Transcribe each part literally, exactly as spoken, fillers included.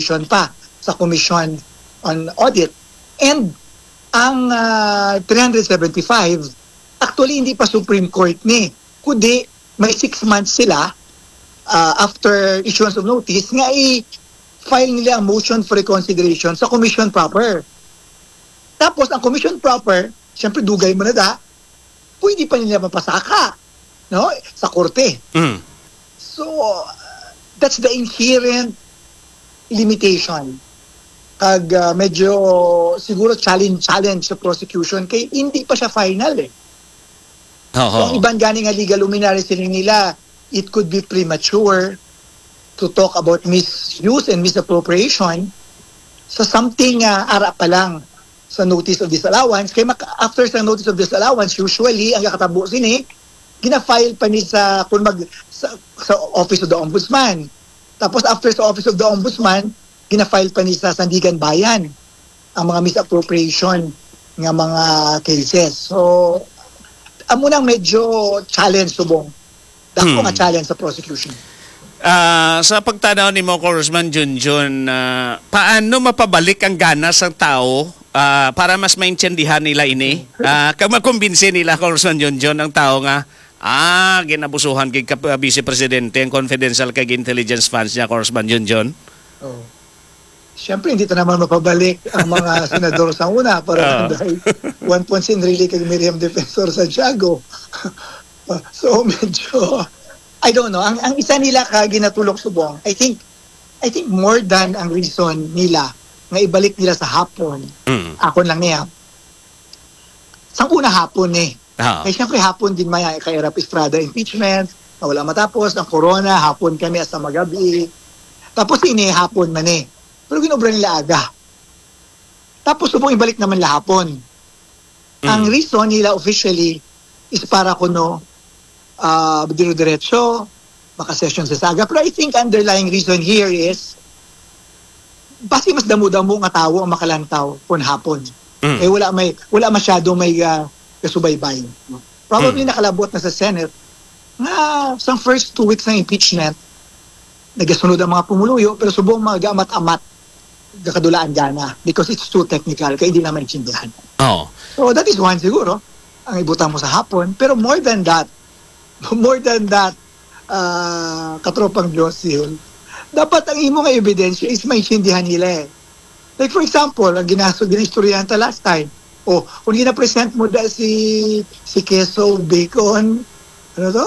pa sa Commission on Audit. And ang uh, three seventy-five, actually hindi pa Supreme Court ni, kundi may six months sila uh, after issuance of notice nga i-file nila ang motion for reconsideration sa Commission proper. Tapos ang Commission proper, siyempre dugay mo na da, pwede pa nila mapasaka, no? Sa korte. Mm. So, uh, that's the inherent limitation. Kag uh, medyo siguro challenge challenge sa prosecution kay hindi pa siya final eh. Oh, So, ang ibang ganing nga legal luminaries nila, it could be premature to talk about misuse and misappropriation sa something uh, ara pa lang sa notice of disallowance. Kaya after sa notice of disallowance, usually, ang kakatabo sini, gina-file pa ni sa, kung mag, sa, sa Office of the Ombudsman. Tapos after sa Office of the Ombudsman, gina-file pa ni sa Sandigan Bayan ang mga misappropriation ng mga cases. So, amo nang medyo challenge subong. Dako Hmm. nga challenge sa prosecution. Ah, sa pagtanaw ni mo, Congressman Junjun, ah, paano mapabalik ang gana sa tao ah, para mas maintindihan nila ini? Ah, kung makumbinsi nila, Congressman Junjun, ang tao nga, ah, ginabusuhan kay Kap- Vice Presidente ang confidential kay intelligence funds niya, Congressman Junjun. Oh. Siyempre, hindi ito naman mapabalik ang mga senador sa una para Oo. dahil one point really kay Miriam Defensor Santiago. So, medyo, I don't know, ang, ang isa nila ka ginatulok subong, I think, I think more than ang reason nila nga ibalik nila sa hapon, Mm. ako lang niya, sang una hapon eh. Ah. Kaya siyempre hapon din maya kay Erap Estrada impeachment, na wala matapos, ang corona, hapon kami asa magabi. Tapos ini hapon man eh. Pero ginobra nila aga. Tapos subong ibalik naman la hapon. Ang Mm. reason nila officially is para kuno uh, dire-diretso, makasession sa saga. Pero I think underlying reason here is basi mas damo-damo nga tao ang makalantaw kun hapon. Mm. Eh wala may wala masyado may uh, kasubaybay. Probably Mm. nakalabot na sa Senate nga sa first two weeks ng impeachment nagasunod ang mga pumuluyo pero subong mga amat-amat gakadulaan gana because it's too technical kaya hindi na maintindihan. Oh. So that is one siguro ang ibutang mo sa hapon. Pero more than that, more than that, uh, katropang Josil, dapat ang imo nga ebidensya is maintindihan nila eh. Like for example, ang ginaso, ginistoryahan ta last time, o kung gina-present mo da si si Queso Bacon, ano to?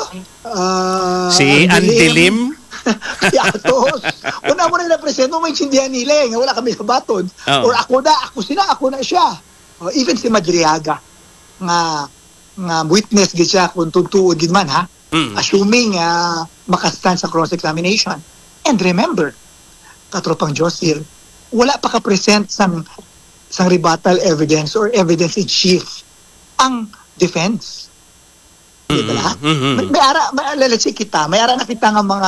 Uh, Si Andilim. si Atos. Kung na mo na na-present mo, maintindihan nila eh, nga wala kami nabatod. Oo. Or ako na, ako sila, ako na siya. O, even si Madriaga, nga nga witness gid siya kung tutuod gid man ha, Mm. assuming uh, makastand sa cross-examination. And remember, katropang Josil, wala pa ka-present sang sang rebuttal evidence or evidence in chief ang defense. Di ba lahat? Mhm. May, may ara, may alalasi kita, may ara na kita nga mga,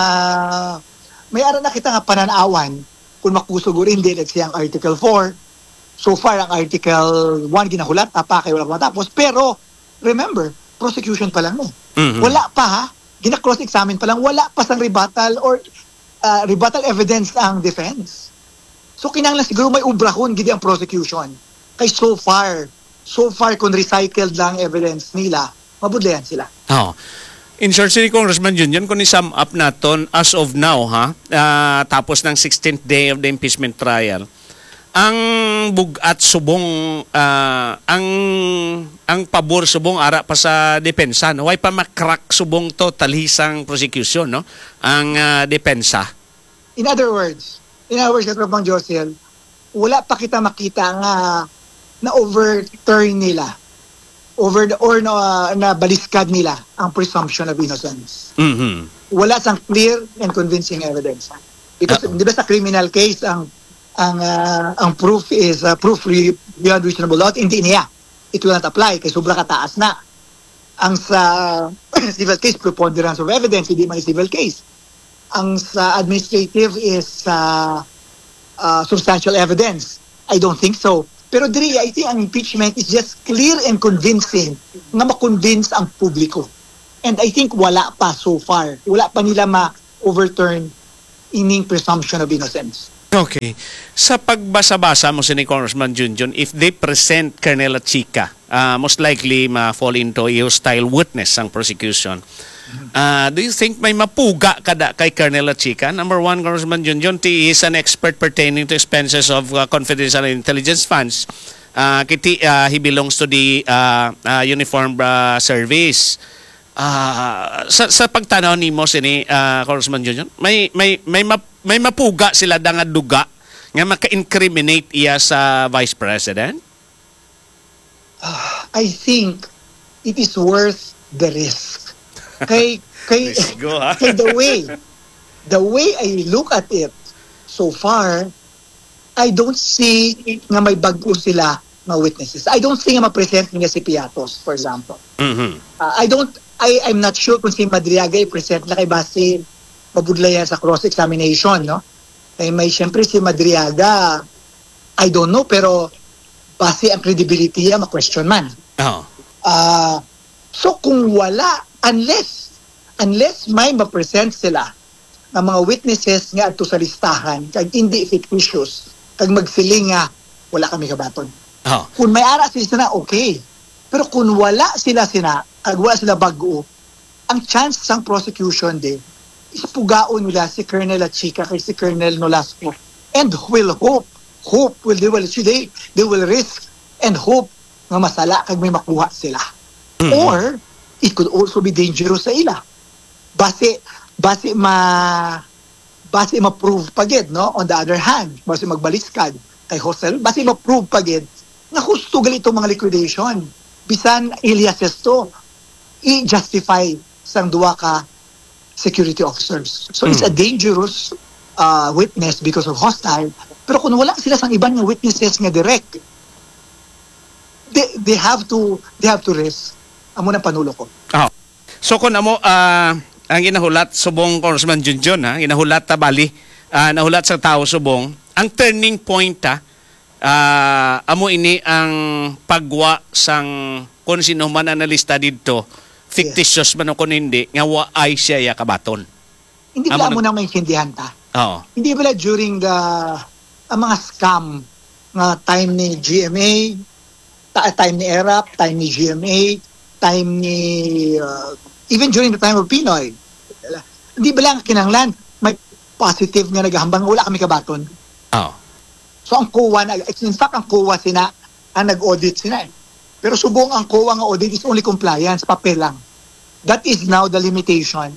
may ara na kita nga pananawan kung makusog o hindi, let's say ang Article four. So far, ang Article one ginahulat, pa kay wala pa matapos. Pero, remember, prosecution pa lang eh. Mhm. Wala pa ha, gina-cross-examine pa lang, wala pa sang rebuttal or uh, rebuttal evidence ang defense. So, kinanglan siguro may ubrahon gidi ang prosecution. Kay so far, so far kung recycled lang evidence nila, mabudlayan sila. Oh. In short, si Congressman Junjun, kung i-sum up natin, as of now, ha, ah, tapos ng sixteenth day of the impeachment trial, ang bugat subong, ah, ang ang pabor subong ara pa sa depensa, no? Way pa makrak subong to talisang prosecution, no? Ang ah, depensa. In other words, in other words, Katropang Josiel, wala pa kita makita nga na overturn nila over the, or na, na baliskad nila ang presumption of innocence. Mhm. Wala sang clear and convincing evidence. Because Uh-oh. di ba sa criminal case ang ang ah, ang proof is uh, proof re- beyond reasonable doubt, hindi niya. It will not apply kay sobra kataas na. Ang sa civil case, preponderance of evidence, hindi man civil case. Ang sa administrative is uh, uh, substantial evidence. I don't think so. Pero diri, I think ang impeachment is just clear and convincing na makonvince ang publiko. And I think wala pa so far. Wala pa nila ma-overturn ining presumption of innocence. Okay. Sa pagbasa-basa mo si ni Congressman Junjun, if they present Colonel Chica, uh, most likely ma-fall into a hostile witness ang prosecution. Uh, do you think may mapuga kada kay Colonel Chica? Number one, Congressman Junjun, he is an expert pertaining to expenses of uh, confidential intelligence funds. Uh, kiti, uh, he belongs to the uh, uh, uniformed uh, service. Uh, sa, sa pagtanaw ni mo sini uh, Congressman Junjun, may may may map, may mapuga sila da nga duga nga maka-incriminate iya sa Vice President? Uh, I think it is worth the risk. Kay kay, Let's go, ha? kay the way the way I look at it so far, I don't see nga may bago sila na witnesses. I don't see nga ma-present nga si Piatos, for example. Mhm. Uh, I don't I I'm not sure kung si Madriaga i-present na kay base mabudlayan sa cross-examination, no? Kay may siyempre si Madriaga, I don't know, pero base ang credibility niya ma-question man. Oh. Uh, so kung wala, unless unless may ma-present sila ng mga witnesses nga ato sa listahan, kag hindi fictitious, kag magsiling nga, wala kami kabaton. Oh. Kung may ara sila na, okay. Pero kung wala sila sina, kag wala sila bago, ang chance sang prosecution din is pugaon nila si Colonel Chica kay si Colonel Nolasco, and will hope hope will they will they, they will risk and hope nga masala kag may makuha sila. Mhm. Or it could also be dangerous sa ila, base base ma base ma-prove pagid, no? On the other hand, base magbaliskad kay Hostel, base ma-prove pagid na husto gali itong mga liquidation bisan Elias esto i-justify sang duwa ka security officers. So it's a dangerous uh, witness because of hostile. Pero kung wala sila sang iban nga witnesses nga direct, they, they have to they have to risk. Amo na panulo ko. Oh. So kung amo uh, ang ginahulat subong Congressman Junjun, ha, ginahulat ta bali, uh, nahulat sa tao subong, ang turning point ha, uh, amo ini ang pagwa sang kung sino man analista dito, fictitious man o kung hindi, nga wa ay siya ya kabaton. Hindi Amo pala na- mo na maintindihan ta. Oo. Hindi pala during the ang mga scam nga time ni G M A, ta- time ni E R A P, time ni G M A, time ni uh, even during the time of Pinoy. Hindi ba lang kinanglan may positive nga naghambang wala kami kabaton. Oo. So ang C O A, na- in fact ang C O A sina ang nag-audit sina eh. Pero subong ang C O A nga audit is only compliance, papel lang. That is now the limitation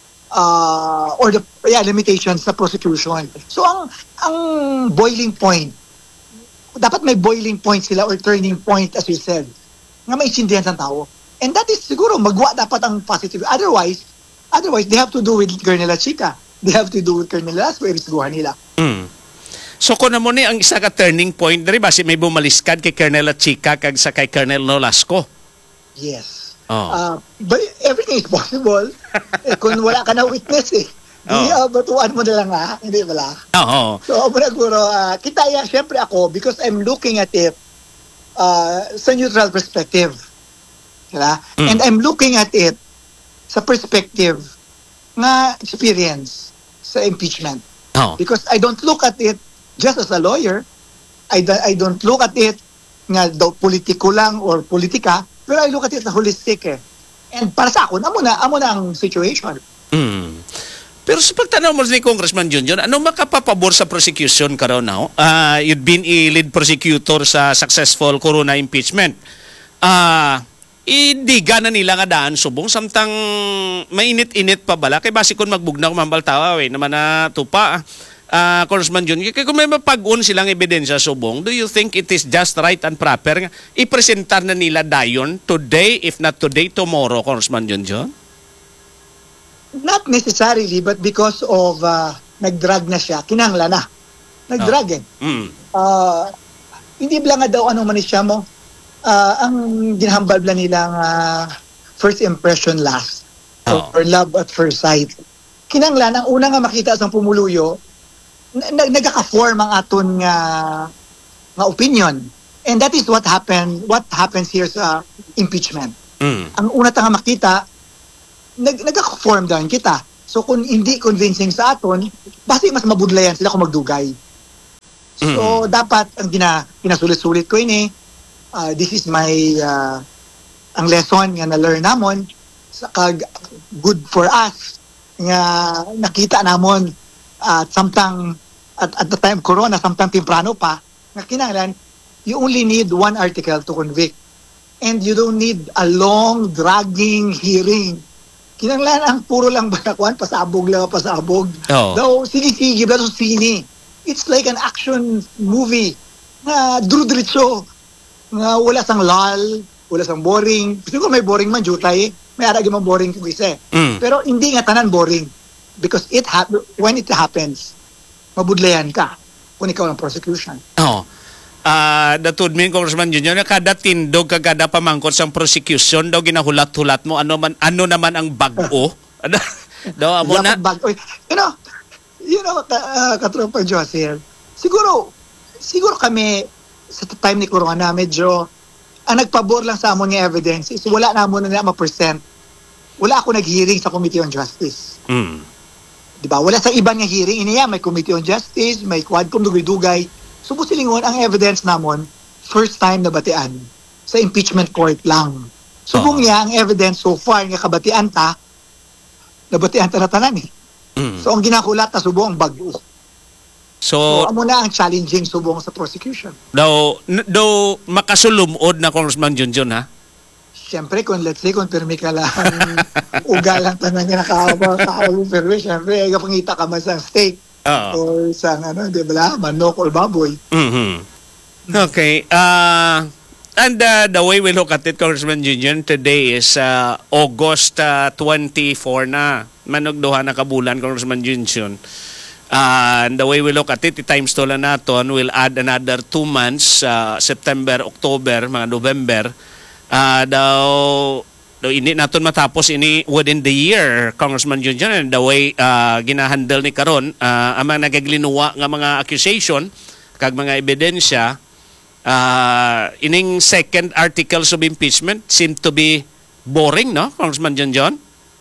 uh, or the yeah, limitation sa prosecution. So ang ang boiling point, dapat may boiling point sila or turning point as you said, nga maintindihan ng tao. And that is siguro magwa dapat ang positive. Otherwise, otherwise they have to do with Colonel Chica. They have to do with Colonel Lasco, ibisiguhan nila. Mm. So kung mo ni ang isa ka turning point diri basi may bumaliskad kay Colonel Chica kag sa kay Colonel Nolasco. Yes. Oh. Uh, but everything is possible. eh, kung wala ka na witness eh. Di, Oh. uh, batuan mo na lang ha. Hindi pala. Oo. So, siguro, uh, kita yan, syempre ako, because I'm looking at it uh, sa neutral perspective. Diba? Mm. And I'm looking at it sa perspective nga experience sa impeachment. Oo. Because I don't look at it just as a lawyer. I, do- I don't look at it nga daw politiko lang or politika, pero I look at it na holistic eh. And para sa ako, amo na, amo na ang situation. Mm. Pero sa pagtanaw mo ni Congressman Junjun, ano makapapabor sa prosecution ka raw now? Uh, you've been a lead prosecutor sa successful Corona impeachment. Ah, idiga na nila nga daan subong samtang mainit-init pa bala kay basi kun magbugnaw mambaltawa we naman na tupa. Ah, Congressman Junjun, kay kung may mapag-un silang ebidensya subong, do you think it is just right and proper nga ipresentar na nila dayon today, if not today, tomorrow, Congressman Junjun? Not necessarily, but because of uh, nag-drug na siya, kinangla na. Nag-drug eh. Mm. Uh, hindi ba nga daw ano man siya mo, uh, ang ginahambal ba nilang uh, first impression last. Oh. Or love at first sight. Kinanglan, ang una nga makita sa pumuluyo, na- nagaka-form ang aton nga, nga opinion. And that is what happened, what happens here sa impeachment. Mm. Ang una ta nga makita, nag nagaka-form down kita. So kung hindi convincing sa aton, basi mas mabudlayan sila kung magdugay. So, dapat, ang gina, pinasulit-sulit ko ini, uh, this is my, uh, ang lesson nga na-learn namon, saka good for us, nga nakita namon, at uh, samtang, at, at the time corona, samtang temprano pa, nga kinahanglan, you only need one article to convict. And you don't need a long, dragging hearing. Kinanglan ang puro lang banakuan, pasabog lang, pasabog. Oh. Daw, sige-sige, ba so sini. It's like an action movie na duro-diretso. Nga wala sang lal, wala sang boring. Siguro may boring man, jutay. May aragi man boring kung isa. Mm. Pero hindi nga tanan boring. Because it hap- when it happens, mabudlayan ka kung ikaw ng prosecution. Oh. Ah, uh, datud min Congressman Junior na kada tindog kagada pamangkot sa prosecution daw ginahulat-hulat mo ano man ano naman ang bag-o. Ano daw amo na bag you know you know uh, katropa Joseph, siguro siguro kami sa time ni Corona medyo ang nagpabor lang sa amon nga evidence is wala na mo na na ma-present. Wala ako nag-hearing sa Committee on Justice. Mm. Di ba? Wala sa iban nga hearing iniya, may Committee on Justice, may Quadcom dugay-dugay. Subo silingon ang evidence namon first time na batian sa impeachment court lang. Subong niya ang evidence so far nga kabatian ta nabatian ta na tanan eh. Mm. So ang ginakulat na subong ang bag-o. So, So amo na ang challenging subong sa prosecution. daw n- daw makasulumod na Congressman Junjun ha. Siyempre kung let's say kung permi ka lang ugal lang tanan nga nakaawa ka pero siyempre kapangita ka man sa steak. Oo. Or sa ano, di ba, manok or baboy. Mhm. Okay. Uh, and uh, the way we look at it, Congressman Junior, today is uh, August uh, twenty-fourth na. Manugduha na kabulan, Congressman Junior. Uh, and the way we look at it, times to lang naton, we'll add another two months, uh, September, October, mga November. Uh, daw Do ini naton matapos ini within the year, Congressman Junior, and the way uh, ginahandle ni karon uh, ang mga nagaglinuwa nga mga accusation kag mga ebidensya, uh, ining second articles of impeachment seem to be boring, no, Congressman Junjun?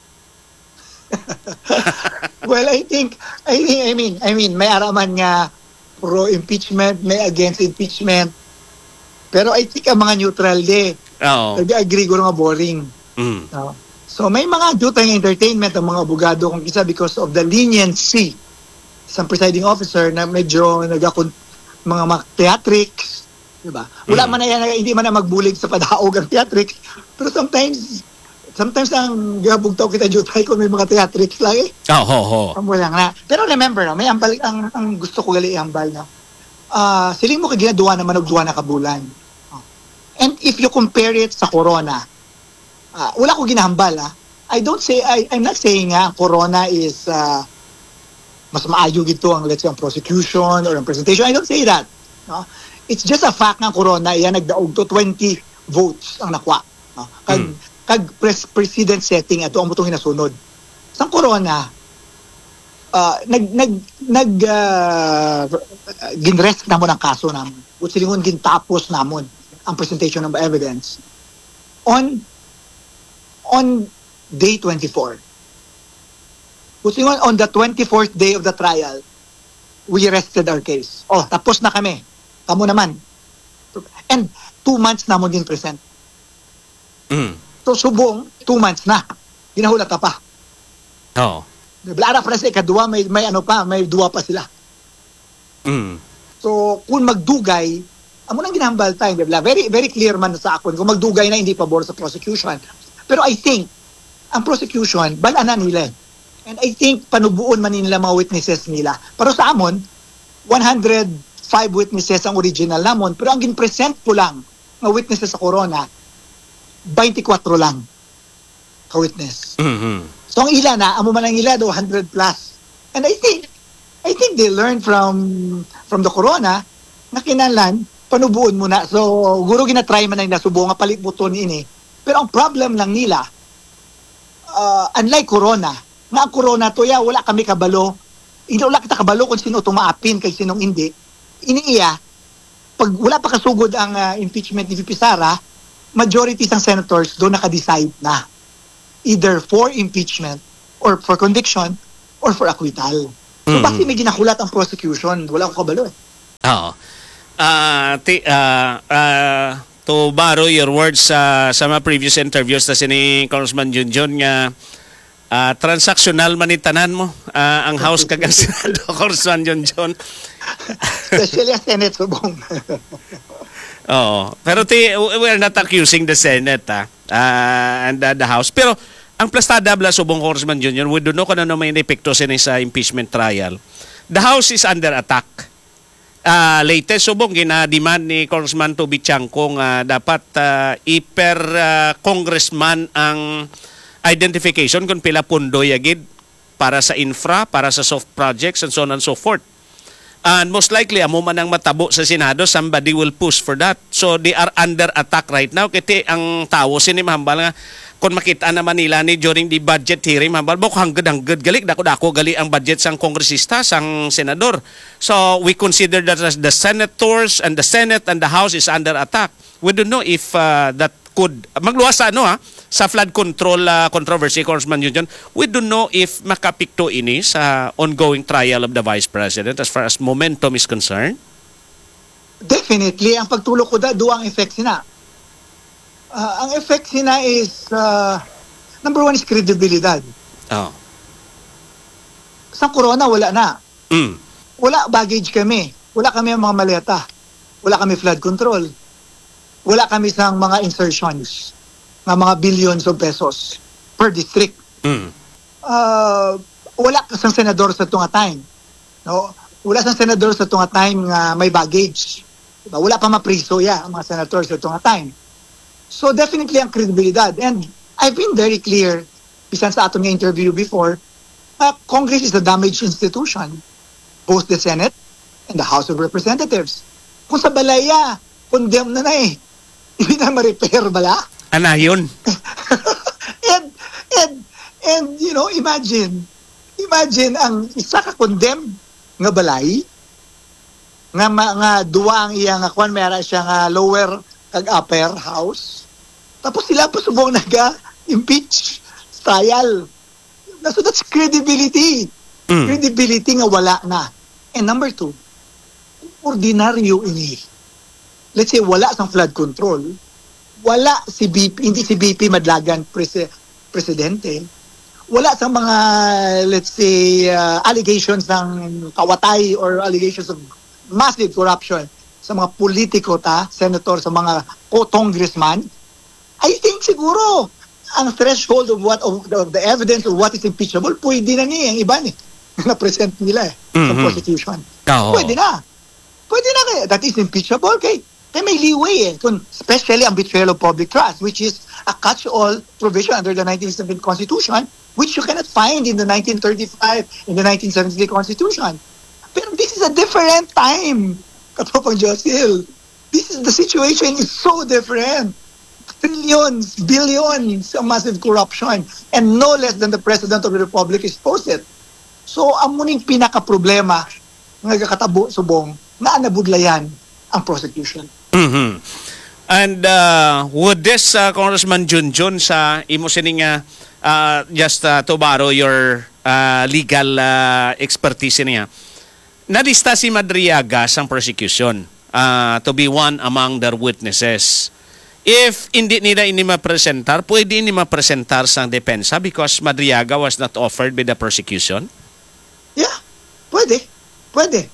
Well, I think I think I mean I mean may araman nga pro impeachment, may against impeachment. Pero I think ang mga neutral de. Oo. Nag-agree ko nga boring. Mm. No? So may mga dutang entertainment ang mga abogado kung isa because of the leniency sa presiding officer na medyo nagakon mga, mga theatrics, di ba? Wala Mm. man na yan, hindi man na magbulig sa padaog ang theatrics, pero sometimes sometimes ang gabugtaw kita jutay kung may mga theatrics lang eh. Oh, ho, ho. Ang lang na. Pero remember, no, may ambal, ang, ang gusto ko gali ambal na. Uh, siling mo kay ginaduwa naman og duwa na kabulan. Oh. And if you compare it sa Corona, Uh, wala ko ginahambal ah. I don't say I I'm not saying nga uh, Corona is uh, mas maayo gito ang let's say ang prosecution or ang presentation. I don't say that. No? It's just a fact nga Corona iya nagdaog to twenty votes ang nakuha. No? Kag mm. kag pres- president setting ato ang mutong hinasunod. Sa Corona uh, nag nag nag uh, ginrest namon ang kaso namon. Ut silingon gintapos namon ang presentation ng evidence on on day twenty-four. Pusin on, on the twenty-fourth day of the trial, we rested our case. Oh, tapos na kami. Kamo naman. And two months na mo din present. Mm. So, subong, two months na. Ginahulat ka pa. Oo. Blara pa sa ikadua, may, may ano pa, may dua pa sila. Mm. So, kung magdugay, amo nang ginahambal tayo, diba? Very, very clear man sa akon. Kung magdugay na, hindi pabor sa prosecution. Pero I think, ang prosecution, balanan nila. And I think, panubuon man nila mga witnesses nila. Pero sa amon, one hundred five witnesses ang original namon. Pero ang gin-present ko lang, mga witnesses sa Corona, twenty-four lang ka-witness. Mm-hmm. So ang ila na, amo man ang ila do, one hundred plus. And I think, I think they learned from from the Corona, na kinahanglan, panubuon muna. So, guro ginatry man na nila, subo nga palit buton ini. Pero ang problem lang nila, uh, unlike Corona, na ang Corona to ya, wala kami kabalo, hindi wala kita kabalo kung sino tumaapin kay sinong hindi. Iniiya, pag wala pa kasugod ang uh, impeachment ni V P Sara, majority ng senators doon naka-decide na either for impeachment or for conviction or for acquittal. So, Mm-hmm. bakit may ginakulat ang prosecution? Wala akong kabalo eh. Oo. Ah, ti, ah, ah, to borrow your words sa sa mga previous interviews na si ni Congressman Junjun nga ah, transactional manitanan mo ah, ang House kag ang Senado, Congressman Junjun. Especially ang Senate subong. Oo. Pero ti, we're not accusing the Senate ah, ah, and uh, the House. Pero ang plastada bla subong Congressman Junjun, we don't know kung ano may epekto sa sa impeachment trial. The House is under attack. Uh, latest subong gina-demand ni Congressman Toby Chanco nga dapat uh, iper uh, congressman ang identification kung pila pundo yagid para sa infra, para sa soft projects and so on and so forth. And most likely amo man ang matabo sa Senado, somebody will push for that. So they are under attack right now. Kiti ang tawo sini mahambal nga kung makita naman nila ni during the budget hearing, mahambal bok hanggad hanggad gali dako-dako gali ang budget sang kongresista, sang senador. So we consider that as the senators and the Senate and the House is under attack. We don't know if uh, that could magluwas sa ano ha sa flood control uh, controversy, Congressman Junjun. We don't know if makapikto ini sa ongoing trial of the Vice President as far as momentum is concerned. Definitely, ang pagtulok ko da, duang effect sina. Uh, ang effect sina is, uh, number one is credibilidad. Oh. Sa corona, wala na. Mm. Wala baggage kami. Wala kami ang mga maleta. Wala kami flood control. Wala kami sa mga insertions ng mga billions of pesos per district. Mm. Uh, wala sang senador sa tunga time. No? Wala sang senador sa tunga time nga may baggage. Diba? Wala pa mapriso ya ang mga senador sa tunga time. So definitely ang credibilidad. And I've been very clear, bisan sa atong interview before, uh, Congress is a damaged institution. Both the Senate and the House of Representatives. Kung sa balaya, condemn na na eh. Hindi na ma-repair bala. Ana yun. and, and, and, you know, imagine, imagine ang isa ka condemn nga balay, nga, nga duwa ang iya nga kwan, mayroon siya nga lower kag upper house. Tapos sila pa subong naga-impeach trial. So that's credibility. Mm. Credibility nga wala na. And number two, ordinaryo ini. Let's say wala sang flood control. Wala si B P, hindi si B P Madlagan presi- presidente. Wala sa mga, let's say, uh, allegations ng kawatay or allegations of massive corruption sa mga politiko ta, senator, sa mga congressman. I think siguro ang threshold of what of the, of the evidence of what is impeachable, pwede na niya ang iba ni na present nila eh, mm-hmm. sa prosecution. Oh. Pwede na. Pwede na kaya. That is impeachable. Okay. Kaya may leeway eh. Kung, especially ang betrayal of public trust, which is a catch-all provision under the nineteen seventy Constitution, which you cannot find in the nineteen thirty-five, in the nineteen seventy Constitution. Pero this is a different time. Katropang Josil. This is the situation is so different. Trillions, billions of massive corruption, and no less than the President of the Republic is posted. So, ang muning pinaka-problema ng nagkakatabo subong na anabudlayan ang prosecution. Mm-hmm. And uh, would this, uh, Congressman Junjun, sa imo sining uh, uh, just uh, to borrow your uh, legal uh, expertise niya, nalista si Madriaga sa prosecution uh, to be one among their witnesses. If hindi nila ini mapresentar, pwede ini mapresentar sa depensa because Madriaga was not offered by the prosecution? Yeah, pwede. Pwede.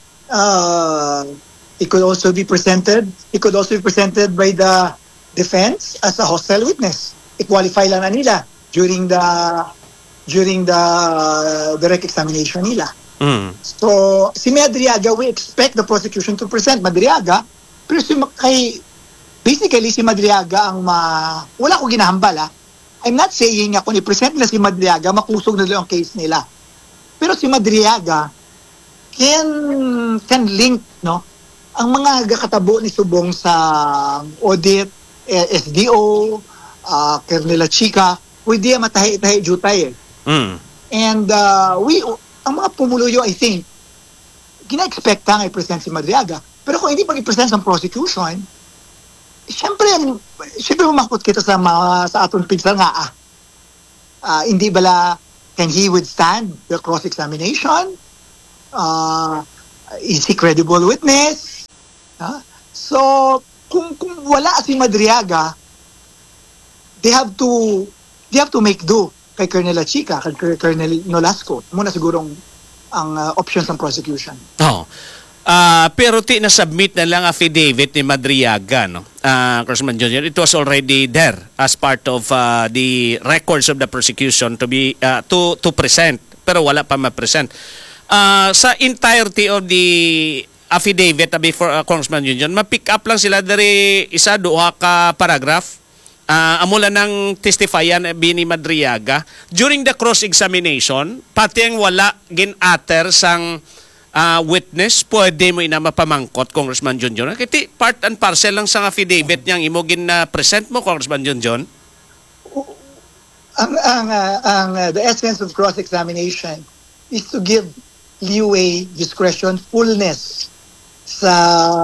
Uh, it could also be presented, it could also be presented by the defense as a hostile witness. I-qualify lang na nila during the during the direct examination nila. Mm. So, si Madriaga, we expect the prosecution to present Madriaga, pero si kay basically si Madriaga ang ma wala ko ginahambal ha. I'm not saying nga kung i-present nila si Madriaga, makusog na doon ang case nila. Pero si Madriaga can can link no ang mga gakatabo ni subong sa audit, S D O, uh, Kernela Chica, pwede matahi-tahi jutay eh. Mm. And uh, we ang mga pumuluyo, I think, gina-expect nga i-present si Madriaga. Pero kung hindi pag i-present sa prosecution, siyempre, siyempre umakot kita sa mga, sa atong pinsal nga, ah, uh, hindi bala, can he withstand the cross-examination? Uh, is he credible witness? Ha? So, kung kung wala si Madriaga, they have to they have to make do kay Colonel Achica, kay Colonel Nolasco. Muna sigurong ang uh, options ng prosecution. Oh. Ah, pero ti na-submit na lang affidavit ni Madriaga, no? Ah, Congressman Junior, it was already there as part of uh, the records of the prosecution to be uh, to to present, pero wala pa ma-present. Ah, sa entirety of the affidavit uh, before uh, Congressman Junior, ma-pick up lang sila dari isa duha ka paragraph. Uh, amula ng testifyan eh, ni Madriaga during the cross-examination, pati ang wala gin-atter sang uh, witness, pwede mo ina mapamangkot, Congressman John John. Kiti part and parcel lang sang affidavit niyang imo gin-present mo, Congressman John John. Ang ang uh, ang uh, the essence of cross-examination is to give leeway, discretion, fullness sa,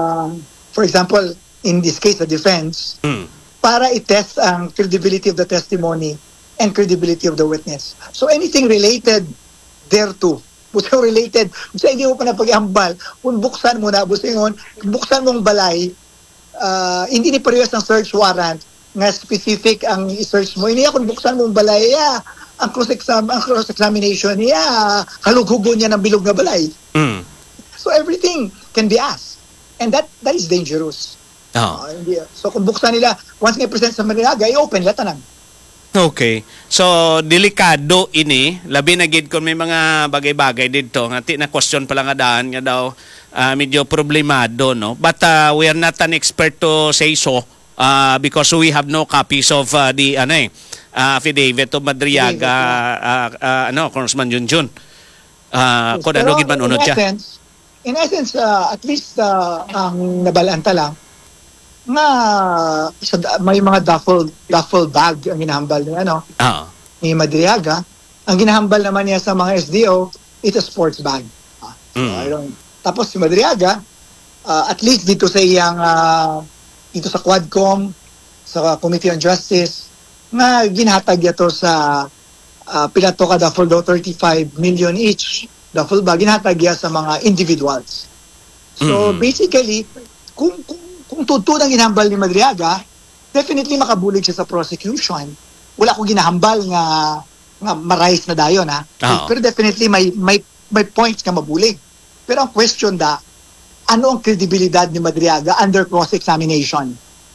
for example, in this case, the defense, Mm. para i-test ang credibility of the testimony and credibility of the witness. So anything related thereto, busa related, busa hindi mo pa napag-ihambal, kung buksan mo na, busa yun, buksan mong balay, uh, hindi ni parehas ng search warrant nga specific ang i-search mo. Hindi kung buksan mong balay, yeah, ang cross-exam, ang cross-examination, yeah, halughugo niya ng bilog na balay. Mm. So everything can be asked. And that that is dangerous. Oh. Uh, hindi. So kung buksan nila, once nga present sa Madriaga, i-open nila tanang. Okay. So, delikado ini, labi na gid kung may mga bagay-bagay dito, nga ti na question pa lang nga daan, nga daw uh, medyo problemado, no? But uh, we are not an expert to say so uh, because we have no copies of uh, the ano eh, uh, affidavit of Madriaga, uh, uh, ano, Congressman Junjun. Uh, Yes, kung pero ano gid man in unod siya. essence, in essence, uh, at least uh, ang nabalanta lang, nga sa, may mga duffel duffel bag ang ginahambal ni ano Ah. ni Madriaga. Ang ginahambal naman niya sa mga S D O, it's a sports bag. Ah, so, Mm. I don't- tapos si Madriaga, uh, at least dito sa iyang uh, dito sa Quadcom, sa Committee on Justice, nga ginhatag ito sa uh, pilato ka duffel daw thirty-five million each duffel bag, ginhatag niya sa mga individuals. So Mm. basically, kung, kung kung totoo ang ginahambal ni Madriaga, definitely makabulig siya sa prosecution. Wala ko ginahambal nga nga marais na dayon ha. Oo. Pero definitely may may may points nga mabulig. Pero ang question da, ano ang kredibilidad ni Madriaga under cross-examination?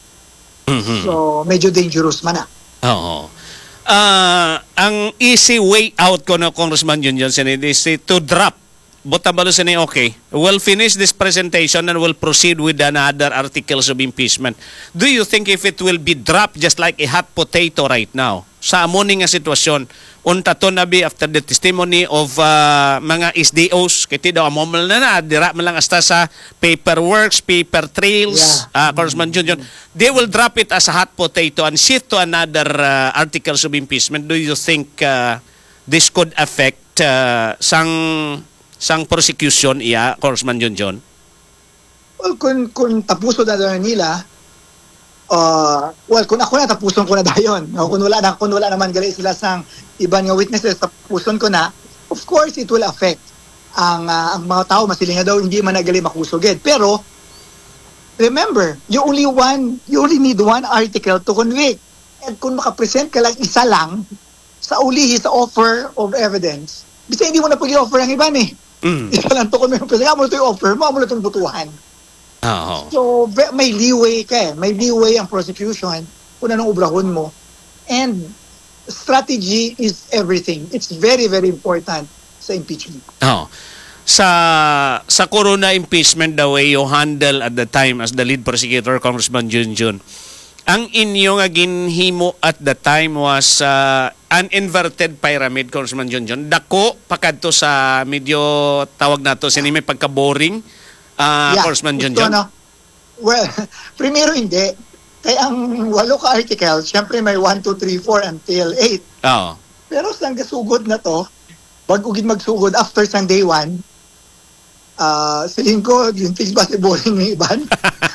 Mhm. So medyo dangerous man na. Oo. Ah, ang easy way out ko na Congressman Junjun is to drop. Botabalo sa ni okay. We'll finish this presentation and we'll proceed with another articles of impeachment. Do you think if it will be dropped just like a hot potato right now? Sa amo ni nga sitwasyon, unta to na be after the testimony of uh, mga S D Os, kiti daw amomal na na, dira man lang hasta sa paperworks, paper trails, Yeah. uh, Congressman Junjun, they will drop it as a hot potato and shift to another uh, articles of impeachment. Do you think uh, this could affect uh, sang sang prosecution iya, Congressman Junjun? Well, kung, kung tapuso na dayon nila, uh, well, kung ako na tapuson ko na dayon, no? Kung wala na, kung wala naman gali sila sang iban nga witnesses, tapuson ko na, of course, it will affect ang, uh, ang mga tao, masiling nga daw, hindi man nagali makusugid. Pero, remember, you only one, you only need one article to convict. And kung makapresent ka lang isa lang, sa ulihi, sa offer of evidence, bisa hindi mo na pag-i-offer ang iba eh. Mm. Isa lang to kung may present, mo na ito i-offer, mo mo na itong butuhan. Oo. So, be- may leeway ka eh. May leeway ang prosecution kung anong obrahon mo. And strategy is everything. It's very, very important sa impeachment. Oo. Sa sa corona impeachment the way you handle at the time as the lead prosecutor, Congressman Junjun, ang inyo nga ginhimo at the time was uh, an inverted pyramid, Congressman Junjun. Dako pakadto sa medyo tawag nato sini may pagka-boring, uh, Congressman gusto, Junjun. no? Well, primero hindi. Kaya ang walo ka article, syempre may one, two, three, four until eight. Oo. Pero sa gasugod na to, bago gid magsugod after sang day one, uh, siling ko, yung things ba si boring ng iban?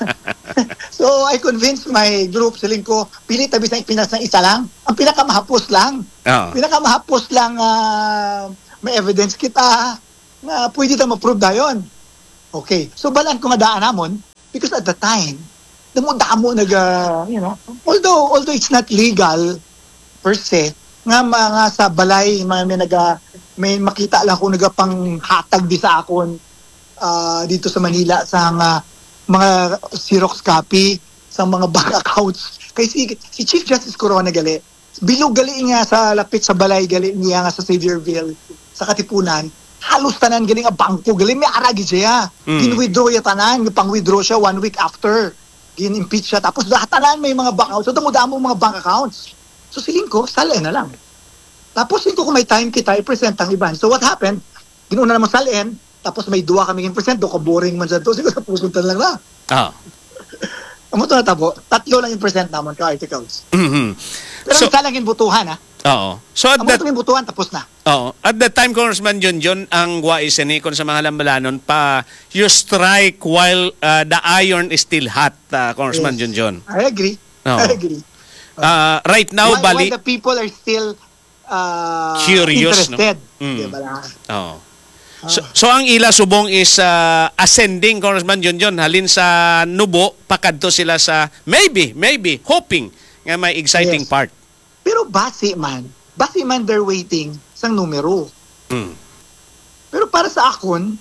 So, I convinced my group, siling ko, pili tabi sa pinas ng isa lang. Ang pinakamahapos lang. Oo. Pinakamahapos lang, uh, may evidence kita na pwede tayo ma-prove dayon. Okay. So, balaan ko nga daan namon, Because at the time, damo-damo nag, uh, you know, although although it's not legal per se, nga mga sa balay, mga may naga, may makita lang kung nagapang hatag di sa akon uh, dito sa Manila sa mga, mga Xerox copy sa mga bank accounts. Kay si, si Chief Justice Corona gali, bilog gali nga sa lapit sa balay gali niya nga sa Xavierville, sa Katipunan, halos tanan gali nga bangko gali, may aragi siya. Mm. Gin-withdraw ya tanan, pang-withdraw siya one week after. Gin-impeach siya. Tapos lahat tanan may mga bank accounts. So damo-damo mga bank accounts. So siling ko, salin na lang. Tapos hindi ko kung may time kita, i-present ang iban. So what happened? Ginuna naman salin, tapos may duwa kami in present, do ka boring man sa to, siguro sa pusuntan lang na. Ah. Amo to natabo, tatlo lang in present naman ka articles. Mm-hmm. Pero So- isa lang in butuhan ha. Oo. So at Amo that to yung butuhan, tapos na. Oo. At that time, Congressman Junjun, ang wais ni kon sa mga lambalanon pa, you strike while uh, the iron is still hot, uh, Congressman Yes. Junjun. I agree. Oo. I agree. Uh, right now, While, bali... while the people are still uh, Curious, no? interested. Mm. Diba na? Oo. So, so ang ila subong is uh, ascending, Congressman Junjun, halin sa Nubo, pakadto sila sa maybe, maybe, hoping nga may exciting Yes. part. Pero base man, base man they're waiting sang numero. Mm. Pero para sa akon,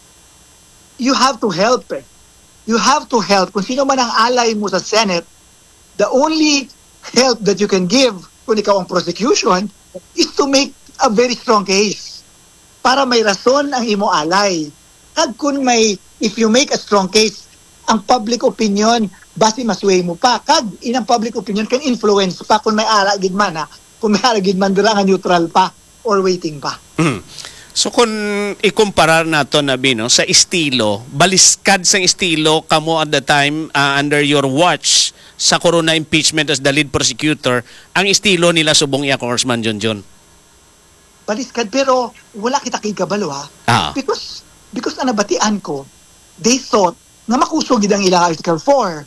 you have to help eh. You have to help. Kung sino man ang alay mo sa Senate, the only help that you can give kung ikaw ang prosecution is to make a very strong case para may rason ang imo alay. Kag kung may, if you make a strong case, ang public opinion, base masway mo pa. Kag inang public opinion can influence pa kung may ara gid man ha. Kung may ara gid man dira nga neutral pa or waiting pa. Mm. So kung ikumpara nato na bino sa estilo, baliskad sa estilo kamo at the time uh, under your watch sa Corona impeachment as the lead prosecutor, ang estilo nila subong iya, Congressman Junjun. Baliskad, pero wala kita kay kabalo ha. Ah. Because, because ang nabatian ko, they thought nga makusog gid ang ila Article four.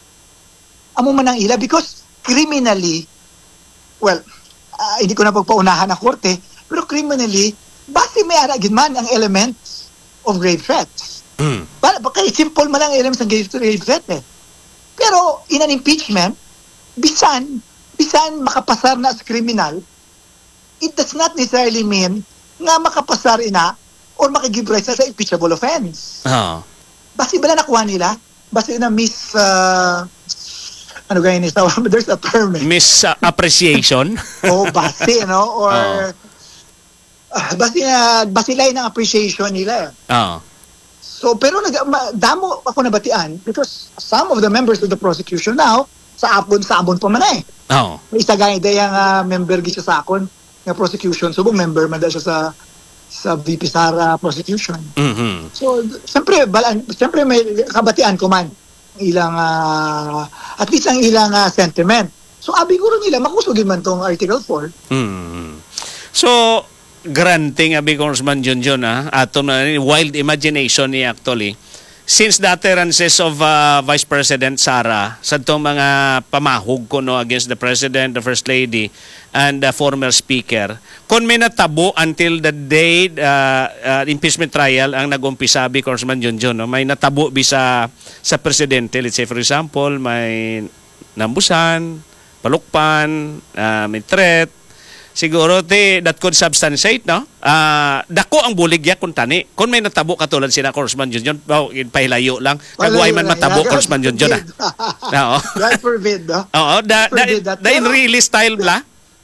Amo man ang ila because criminally, well, uh, hindi ko na pagpaunahan ang korte, pero criminally, base may ara gid man ang elements of grave threats. Mm. Para kay simple man ang elements ng grave, grave threat eh. Pero in an impeachment, bisan bisan makapasar na sa criminal, it does not necessarily mean nga makapasar ina or makigive rise sa impeachable offense. Ah. Basi ba na nakuha nila? Basi na miss, uh, ano ganyan is, there's a term eh. Miss uh, appreciation. O basi, no? Or, Oo. uh, basi na, basi lang ng appreciation nila. Ah. So, pero nag, ma, damo ako nabatian because some of the members of the prosecution now, sa abon, sa abon pa man eh. Oh. May isa gaya dayang uh, member gid siya sa akon nga prosecution. Subong member man da siya sa sa V P Sara prosecution. Mhm. So, siyempre, balan, siyempre may kabatian ko man ang ilang, uh, at least ang ilang uh, sentiment. So, abi guro nila, makusugin man tong Article four. Mm. So, granting abi Congressman Junjun ha, ato na wild imagination ni actually. Since the utterances of uh, Vice President Sara sa itong mga pamahog ko no, against the President, the First Lady, and the former Speaker, kung may natabo until the day uh, uh, impeachment trial ang nag-umpisa bi Congressman Junjun, no, may natabo bi sa, sa Presidente. Let's say for example, may nambusan, palukpan, uh, may threat, siguro te that could substantiate no ah dako ang buligya kun tani kun may natabo katulad sina Congressman Junjun oh, pahilayo lang kagway man matabo Congressman Junjun ah oo God forbid, no? oo da da, Forbid that. da in really style bla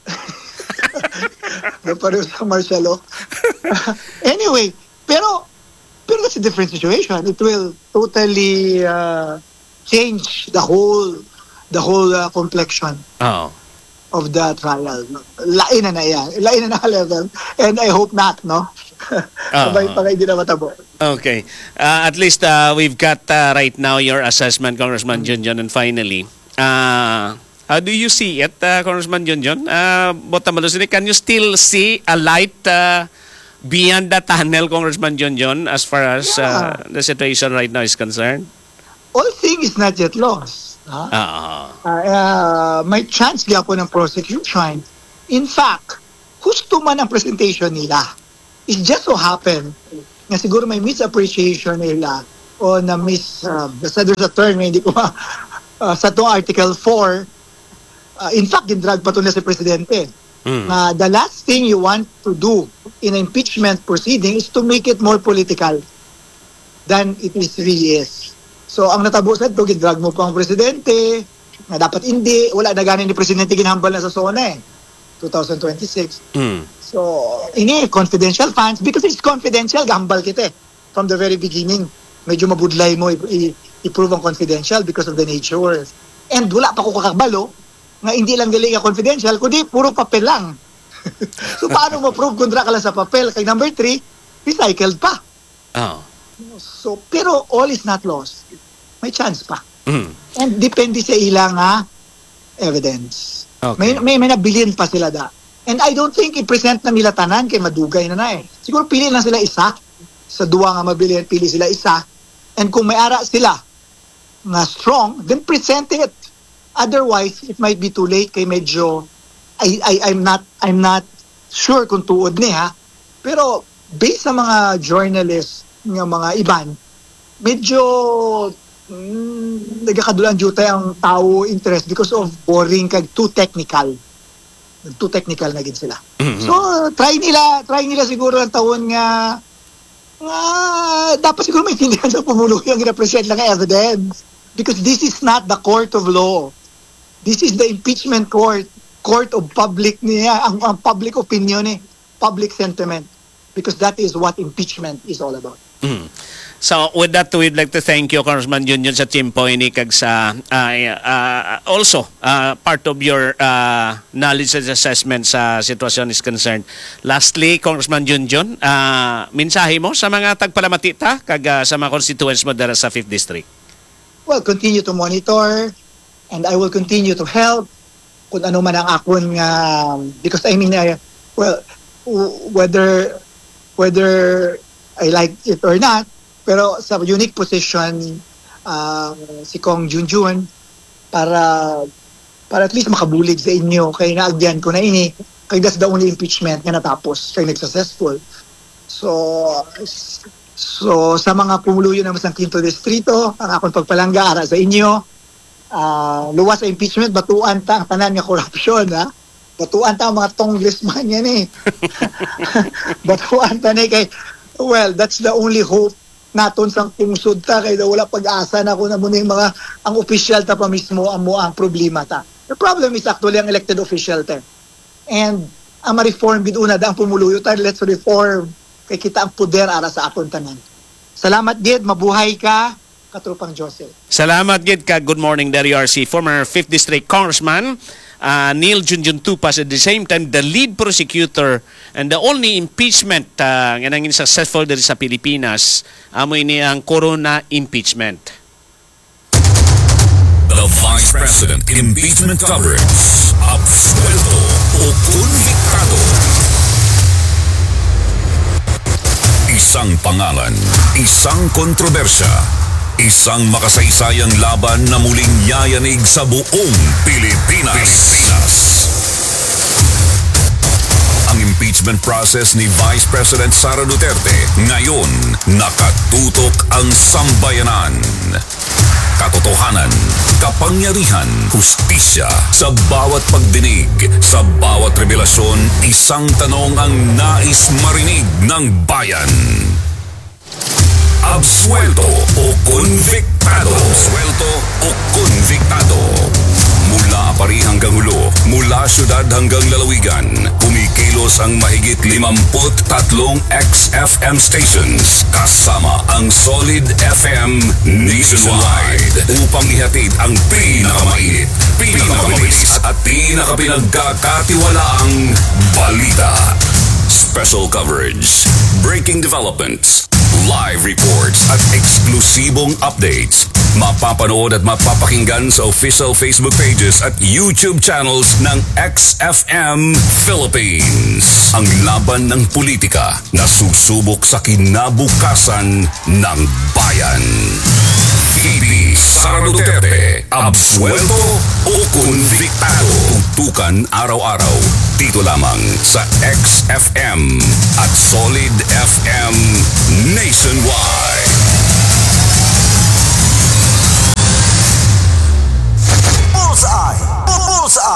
Na pareho sa martial law. Anyway, pero pero that's a different situation. It will totally uh, change the whole the whole uh, complexion oo of the trial. Lain na na yan. Lain na na level. And I hope not, no? Sabay pa kayo di na matabo. Okay. Uh, at least uh, we've got uh, right now your assessment, Congressman Junjun, and finally, uh, how do you see it, uh, Congressman Junjun? Uh, Botamalosini, can you still see a light uh, beyond the tunnel, Congressman Junjun, as far as uh, the situation right now is concerned? All thing is not yet lost. Huh? Ah. Uh, uh, may chance di ako ng prosecution. In fact, gusto man ang presentation nila. It just so happen na siguro may misappreciation nila o na miss, uh, basta there's a term, hindi ko ma, uh, sa to Article four, uh, in fact, gindrag pa to na si Presidente. Mm. Uh, the last thing you want to do in impeachment proceeding is to make it more political than it is really is. So, ang natabusan to, gindrag mo pa ang Presidente, na dapat hindi, wala na ganin ni Presidente ginhambal na sa SONA eh, twenty twenty-six. Mm. So, ini confidential funds, because it's confidential, gambal kita eh. From the very beginning, medyo mabudlay mo i- i- i-prove ang confidential because of the nature. And wala pa ko kakabalo nga hindi lang dili ka confidential, kundi puro papel lang. So, paano mo-prove kung dra ka lang sa papel? Kay number three, recycled pa. Oh. So, pero all is not lost. May chance pa. Mm. And depende sa ilang nga evidence. Okay. May, may, may nabilin pa sila da. And I don't think i-present na nila tanan kay madugay na na eh. Siguro pili lang sila isa. Sa duwa nga mabilin, pili sila isa. And kung may ara sila na strong, then present it. Otherwise, it might be too late kay medyo I, I, I'm not I'm not sure kung tuod ni ha. Pero based sa mga journalists ng mga iban, medyo mm, nagkakadulan jutay ang tao interest because of boring kag too technical. Too technical na gid sila. Mhm. So try nila, try nila siguro ang taon nga nga dapat siguro maintindihan sa pumulo yung represent lang evidence, because this is not the court of law. This is the impeachment court, court of public niya, ang, ang public opinion eh, public sentiment, because that is what impeachment is all about. Mm. So with that, we'd like to thank you, Congressman Junjun, sa timpo ini kag sa uh, uh, also uh, part of your uh, knowledge and assessment sa sitwasyon is concerned. Lastly, Congressman Junjun, uh, mensahe mo sa mga tagpalamatita kag uh, sa mga constituents mo dara sa fifth District. Well, continue to monitor, and I will continue to help kung ano man ang akon nga, because I mean, uh, well, w- whether whether I like it or not, pero sa unique position uh, si Kong Junjun para para at least makabulig sa inyo kay naagyan ko na ini kay that's the only impeachment nga natapos kay nag-successful. So so sa mga pumuluyo naman sa Quinto Distrito, ang akong pagpalangga ara sa inyo, uh, luwas sa impeachment, batuan ta ang tanan nga corruption, ha? Batuan ta ang mga tongless man yan eh. Batuan ta na kay, well, that's the only hope naton sang pungsod ta kay wala pag-asa na ko na muna yung mga ang official ta pa mismo ang mo ang problema ta. The problem is actually ang elected official ta. And ang ma-reform gid una da ang pumuluyo ta, let's reform kay kita ang poder ara sa aton tanan. Salamat gid, mabuhay ka katrupang Joseph. Salamat gid ka. Good morning there, R C, former fifth District Congressman Uh, Neil Junjun Tupas, at the same time the lead prosecutor and the only impeachment uh, nga nangin successful diri sa Pilipinas, amoy ni ang corona impeachment. The Vice President Impeachment Coverage. Absuelto o konbiktado. Isang pangalan, isang kontrobersya, isang makasaysayang laban na muling yayanig sa buong Pilipinas. Pilipinas. Ang impeachment process ni Vice President Sara Duterte ngayon nakatutok ang sambayanan. Katotohanan, kapangyarihan, hustisya sa bawat pagdinig, sa bawat revelasyon, isang tanong ang nais marinig ng bayan. Absuelto o konbiktado. Absuelto o konbiktado. Mula Apari hanggang Hulo, mula syudad hanggang lalawigan, kumikilos ang mahigit limamput tatlong X F M stations kasama ang Solid F M nationwide upang ihatid ang pinakamainit, pinakamabilis at pinakapinagkakatiwalaang balita. Special coverage, breaking developments, live reports at eksklusibong updates. Mapapanood at mapapakinggan sa official Facebook pages at YouTube channels ng X F M Philippines. Ang laban ng politika na susubok sa kinabukasan ng bayan. V P Sara Duterte, absuelto o konbiktado. Tutukan araw-araw dito lamang sa X F M at Solid F M nationwide.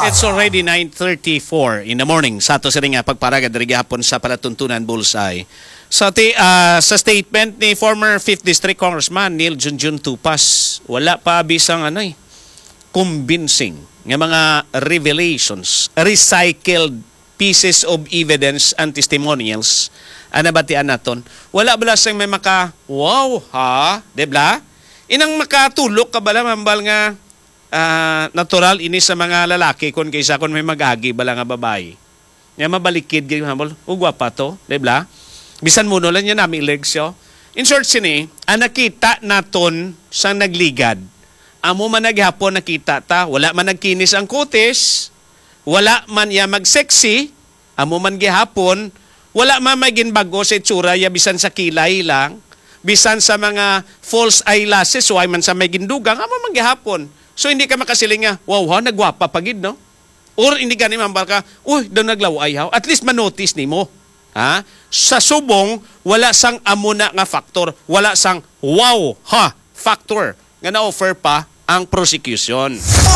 It's already nine thirty-four in the morning. Sa ato sa rin nga pagparagad rin hapon sa palatuntunan Bullseye. So, ti, uh, sa statement ni former fifth District Congressman Neil Junjun Tupas, wala pa bisang ano eh, convincing nga mga revelations, recycled pieces of evidence and testimonials ana batian naton. Wala bala sang may maka, wow ha, debla? Inang makatulok ka bala mambal nga Uh, natural ini sa mga lalaki kon kaysa kon may magagi bala nga babae. Nga mabalikid gyud hambol, ugwa pa to, di ba? Bisan mo no lang yan nami legs yo. In short sini, ang nakita naton sa nagligad. Amo man naghapon nakita ta, wala man nagkinis ang kutis, wala man ya mag-sexy, amo man gihapon, wala man magin bago sa itsura ya bisan sa kilay lang, bisan sa mga false eyelashes, why man sa may gindugang, amo man gihapon. So hindi ka makasiling nga, wow ha, nagwapa pagid, no? Or hindi ka ni mambal ka, uy, doon naglaway ha. At least manotice ni mo. Ha? Sa subong, wala sang amuna nga factor. Wala sang wow ha factor nga na-offer pa ang prosecution.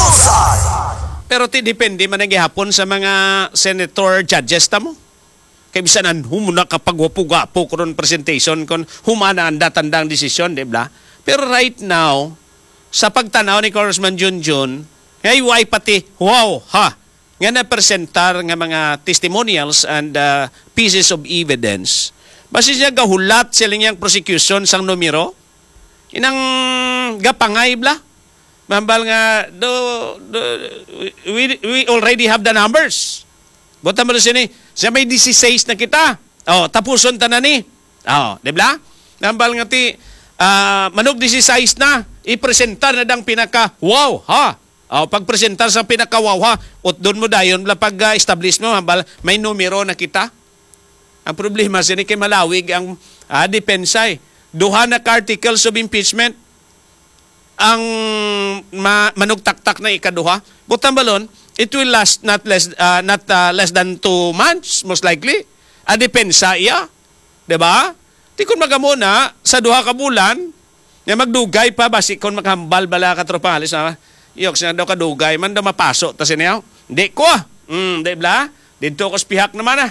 Pero ti depende man naghihapon sa mga senator judges ta mo. Kaya bisanan humuna kapag wapo-gapo karon presentation kon humana ang datandang desisyon, di ba? Pero right now, sa pagtanaw ni Congressman Junjun, ngayon ay pati, wow, ha, nga na-presentar nga mga testimonials and uh, pieces of evidence. Basi siya gahulat sila niyang prosecution sang numero, inang gapangay bla. Mambal nga, do, do, we, we already have the numbers. Bota mo sini, siya may sixteen na kita. Oh, tapuson ta na ni. Oh, di ba? Mambal nga ti, uh, manog sixteen na. I-presentar na dang pinaka wow ha. O, pag-presentar sa pinaka wow ha, ut doon mo dayon pag-establish mo hambal may numero na kita. Ang problema sini kay malawig ang ah, depensay. Duha na articles of impeachment ang ma manugtaktak na ikaduha. Butang balon, it will last not less uh, not uh, less than two months most likely. A depensa iya. 'Di ba? Di kun magamuna sa duha ka bulan nga magdugay pa basi kon makahambal bala ka tropa halis na iyok siya daw kadugay man daw mapaso ta siniyaw di ko ah mm di bla dito ko spihak naman ah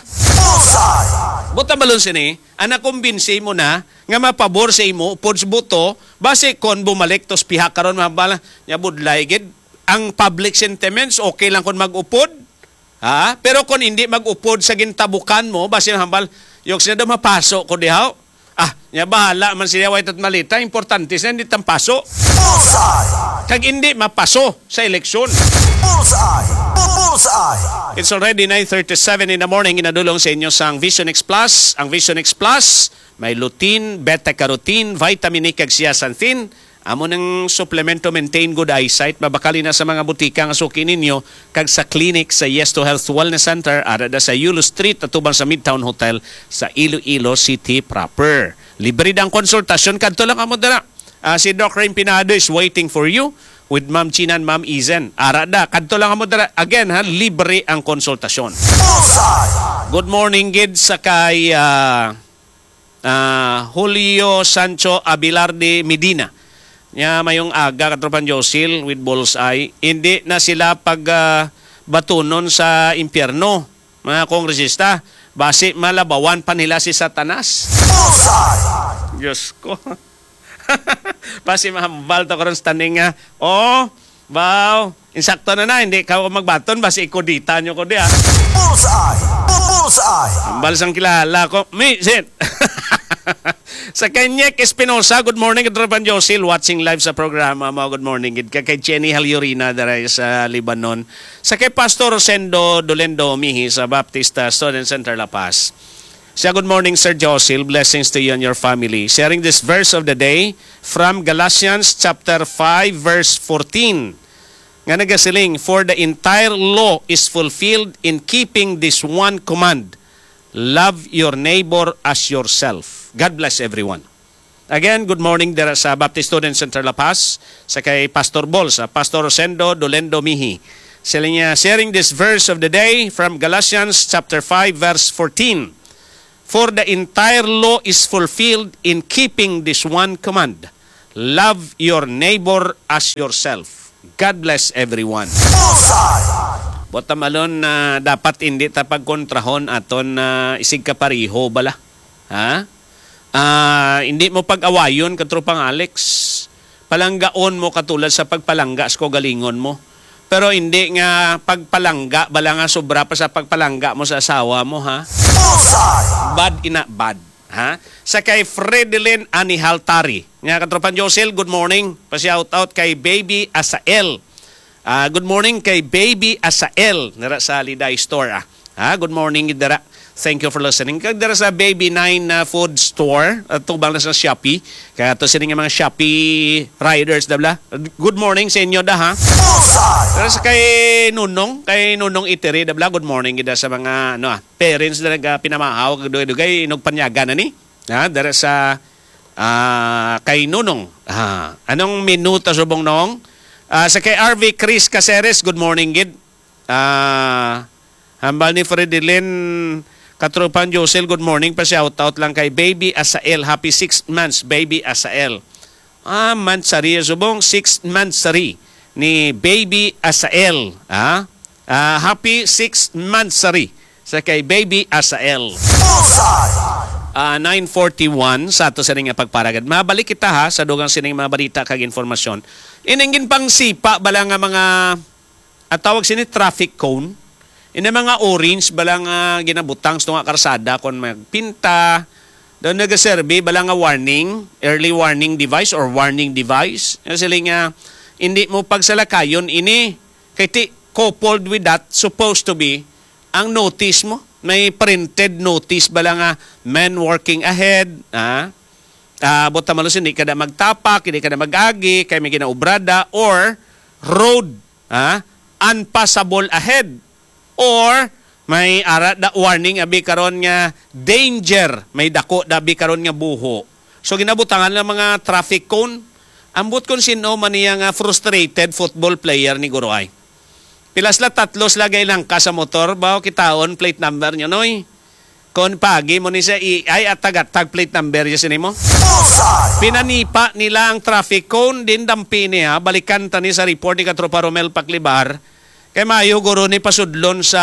buta balon sini ana kumbinsi mo na nga mapabor sa imo upod sa buto basi kon bumalik to spihak karon mabala nya budlay gid ang public sentiments okay lang kon magupod ha pero kon hindi magupod sa gintabukan mo basi hambal iyok siya daw mapaso ko dihaw. Ah, nya bahala man siya way tat malita, importante sa hindi tampaso. Kag hindi mapaso sa eleksyon. It's already nine thirty-seven in the morning, inadulong sa inyo sa Vision X Plus. Ang Vision X Plus, may lutein, beta-carotene, vitamin E kag zeaxanthin. Amo ng suplemento maintain good eyesight, mabakali na sa mga butika nga suki ninyo kag sa clinic sa Yes to Health Wellness Center arada sa Yulo Street atubang sa Midtown Hotel sa Iloilo City proper. Libre dang konsultasyon kadto lang amo dira. Uh, si Doc Rain Pinado is waiting for you with Ma'am Chinan, Ma'am Izen. Arada kadto lang amo dira. Again ha, libre ang konsultasyon. Good morning gid sa kay uh, uh, Julio Sancho Abilarde Medina. Nya mayong aga katropan Josil with Bullseye, hindi na sila pag uh, batunon sa impyerno mga kongresista basi malabawan pa nila si Satanas. Bullseye! Diyos ko. Basi mahambal to karon standing nga oh wow insakto na na hindi ka magbaton basi ikodita nyo ko di ah. Bullseye! Bullseye! Hambal sang kilala ko mi sit. Sa Kenyek Espinosa, good morning, Katropan Josil, watching live sa programa mo. Good morning, kay kay Jenny Halyorina daray sa Lebanon. Sa kay Pastor Rosendo Dolendo Mihi sa Baptista Student Center La Paz. Siya, good morning, Sir Josil. Blessings to you and your family. Sharing this verse of the day from Galatians chapter five, verse fourteen. Nga nagasiling, for the entire law is fulfilled in keeping this one command. Love your neighbor as yourself. God bless everyone. Again, good morning there sa Baptist Student Center La Paz, sa kay Pastor Bol, sa Pastor Rosendo Dolendo Mihi. Sila niya sharing this verse of the day from Galatians chapter five, verse fourteen. For the entire law is fulfilled in keeping this one command. Love your neighbor as yourself. God bless everyone. Botam alon na dapat hindi ta pagkontrahon aton na isig ka pariho bala. Ha? Ah, hindi mo pag-awayon katropang Alex. Palanggaon mo katulad sa pagpalangga sa galingon mo. Pero hindi nga pagpalangga bala nga sobra pa sa pagpalangga mo sa asawa mo, ha? Bad ina bad. Ha? Sa kay Fredelyn Anihaltari. Nga katropang Josel, good morning. Pa-shout out kay Baby Asael. Uh, good morning kay Baby Asael nara sa Liday Store. Ah. Ha? Good morning dara. Thank you for listening. Kag dara sa Baby Nine uh, Food Store at tubang na sa Shopee. Kaya to sining mga Shopee riders dabla. Good morning sa inyo da ha. Dara sa kay Nunong, kay Nunong Iteri dabla. Good morning gida sa mga ano ah, parents na naga pinamahaw kag dugay-dugay inog panyaga na ni. Ha? Dara sa uh, kay Nunong. Ha. Anong minuto subong nong? Uh, sa kay R V Chris Caceres, good morning, gid. Uh, hambal ni Fredelyn Katropan Josel, good morning. Pa-shoutout lang kay Baby Asael. Happy six months, Baby Asael. Ah, mansari. Subong six monthsary ni Baby Asael. Ah? Uh, happy six monthsary sa kay Baby Asael. Uh, nine forty-one sa ato sining nga pagparagad. Mabalik kita ha sa dugang sining mga balita kag informasyon. Iningin pang sipa bala nga mga at tawag sini traffic cone. Ina mga orange bala nga ginabutang sa nga karsada kon magpinta. Daw nagaserbi bala nga warning, early warning device or warning device. Kasi nga hindi mo pagsalakayon ini kay ti coupled with that supposed to be ang notice mo. May printed notice bala nga men working ahead, ha? Ah, bota malos hindi ka na magtapak, hindi ka na mag-agi, kay may ginaubrada or road, ha? Unpassable ahead or may ara da warning abi karon nga danger, may dako dabi karon nga buho. So ginabutangan lang mga traffic cone. Ambot kon sino man niya nga frustrated football player ni Guroay. Pilas la tatlos lagay lang ka sa motor, bao kitaon plate number nyo, noy. Kon pagi mo ni sa I ay at tagat-tag plate number niya sinimo. Pinanipa nila ang traffic cone, din dampi niya, balikan tani sa report ni Katropa Romel Paclibar, kay mayo guro ni pasudlon sa,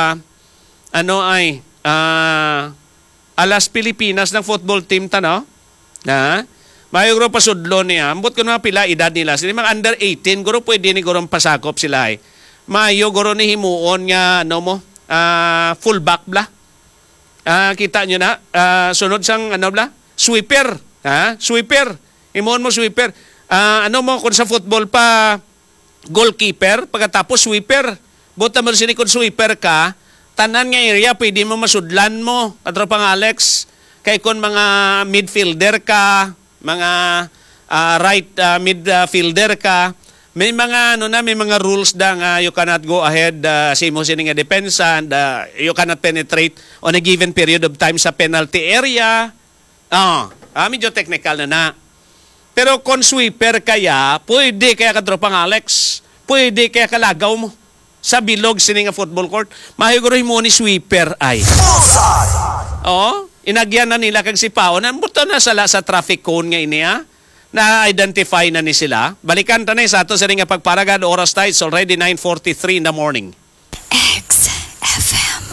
ano ay, uh, Alas Pilipinas ng football team tano, na, mayo guro pasudlon niya, ambot ko na pila edad nila, sila mga under eighteen, guro pwede ni guro pasakop sila ay. Mayo guro ni himuon nga ano mo uh, fullback bla. Uh, kita nyo na uh, sunod sang ano bla? Sweeper, ha? Sweeper. Himuon mo sweeper. Uh, ano mo kung sa football pa goalkeeper pagkatapos sweeper. Buta mo sini kung sweeper ka, tanan nga area pwede mo masudlan mo. Katropang Alex, kay kon mga midfielder ka, mga uh, right uh, midfielder ka, may mga ano na may mga rules da nga you cannot go ahead uh, simo sini nga depensa and uh, you cannot penetrate on a given period of time sa penalty area. Ah, ah medyo technical na na. Pero kung sweeper kaya, pwede kaya kadropang Alex, pwede kaya kalagaw mo sa bilog sini nga football court. Mahiguro mo ni sweeper ay. Oh, inagyan na nila kag sipaon. Buto na sala sa traffic cone nga ini ha. Na-identify na ni sila. Balikan tanay sa ato sa ring pagparagad oras tayo. It's already nine forty-three in the morning. X F M.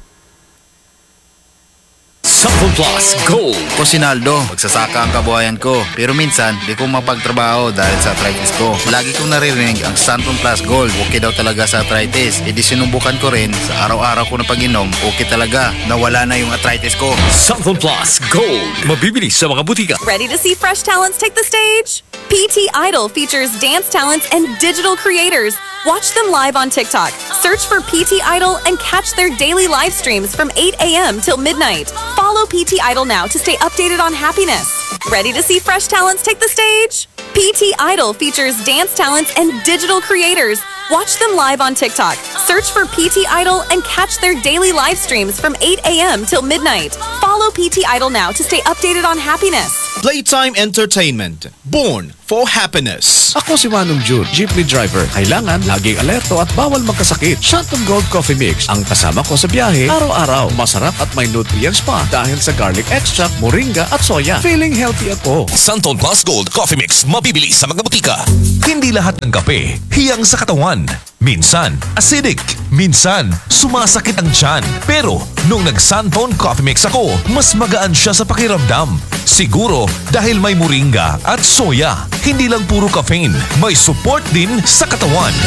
Sample Plus Gold. Ako si Naldo, magsasaka ang kabuhayan ko. Pero minsan, di ko mapagtrabaho dahil sa arthritis ko. Lagi kong naririnig ang Santon Plus Gold. Okay daw talaga sa arthritis. E di sinubukan ko rin sa araw-araw ko na pag-inom. Okay talaga, nawala na yung arthritis ko. Sample Plus Gold. Mabibili sa mga butika. Ready to see fresh talents take the stage? P T Idol features dance talents and digital creators. Watch them live on TikTok. Search for P T Idol and catch their daily live streams from eight a.m. till midnight. Follow P T Idol now to stay updated on happiness. Ready to see fresh talents take the stage? P T Idol features dance talents and digital creators. Watch them live on TikTok. Search for P T Idol and catch their daily live streams from eight a.m. till midnight. Follow P T Idol now to stay updated on happiness. Playtime Entertainment. Born for happiness. Ako si Manong Jude, jeepney driver. Kailangan laging alerto at bawal magkasakit. Shantung Gold Coffee Mix ang kasama ko sa biyahe araw-araw. Masarap at may nutrients pa dahil sa garlic extract, moringa at soya. Feeling healthy ako. Santon Plus Gold Coffee Mix. Mabibili sa mga butika. Hindi lahat ng kape hiyang sa katawan. Minsan, acidic. Minsan, sumasakit ang tiyan. Pero, nung nag-Santone Coffee Mix ako, mas magaan siya sa pakiramdam. Siguro dahil may moringa at soya. Hindi lang puro caffeine, may support din sa katawan.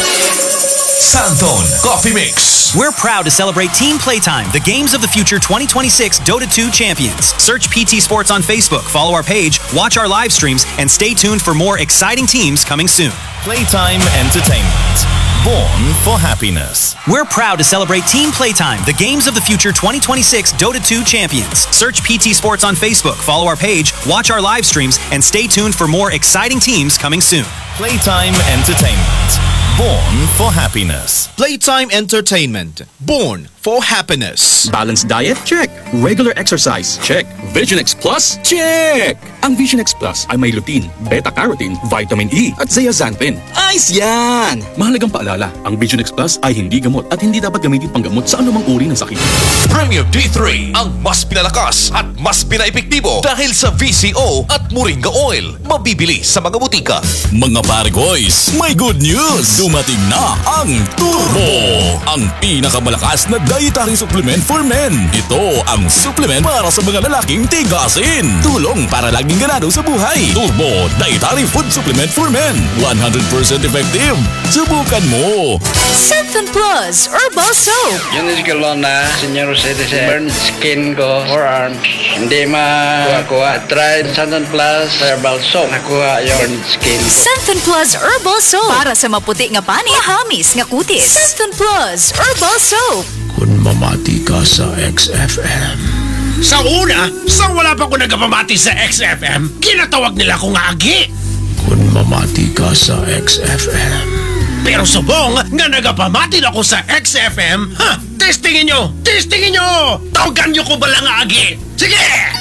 Santone Coffee Mix. We're proud to celebrate Team Playtime, the Games of the Future twenty twenty-six Dota two champions. Search P T Sports on Facebook, follow our page, watch our live streams, and stay tuned for more exciting teams coming soon. Playtime Entertainment. Born for happiness. We're proud to celebrate Team Playtime, the Games of the Future twenty twenty-six Dota two champions. Search P T Sports on Facebook, follow our page, watch our live streams, and stay tuned for more exciting teams coming soon. Playtime Entertainment. Born for happiness. Playtime Entertainment. Born for happiness. Balanced diet? Check. Regular exercise? Check. Vision X Plus? Check! Ang Vision X Plus ay may lutein, beta-carotene, vitamin E at zeaxanthin. Ayos yan! Mahalagang paalala, ang Vision X Plus ay hindi gamot at hindi dapat gamitin panggamot sa anumang uri ng sakit. Premium D three ang mas pinalakas at mas pinaepektibo dahil sa V C O at Moringa Oil. Mabibili sa mga butika. Mga pare boys, may good news! Dumating na ang Turbo! Ang pinakamalakas na dietary supplement for men. Ito ang supplement para sa mga lalaking tigasin. Tulong para laging ganado sa buhay. Turbo Dietary Food Supplement for Men. one hundred percent effective. Subukan mo! Santone Plus Herbal Soap. Yun is galon na senior citizen. Burn skin ko, forearms. Hindi ma-kuha-kuha. Try Santone Plus Herbal Soap. Nakuha yung burn skin. Santone Plus Herbal Soap. Para sa maputi nga pani, hamis nga kutis. Santone Plus Herbal Soap. Kung mamati ka sa X F M. Sa una, sa wala pa ko nagpamati sa X F M, kinatawag nila kong agi. Kung mamati ka sa X F M. Pero subong nga nagapamati na ko sa X F M, ha, testingin nyo, testingin nyo, tawagan nyo ko ba lang agi? Sige!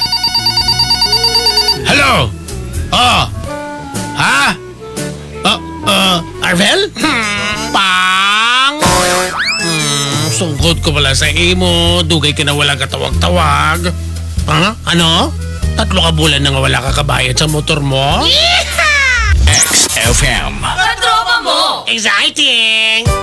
Hello? Oh, ha? Uh, uh, Arvel? Hmm, pang! Hmm, sungkot ko pala sa imo, dugay ka na wala katawag-tawag. Ha? Ano? Tatlo ka bulan na nga wala ka kabayad sa motor mo? X F M. Katropa mo! Exciting!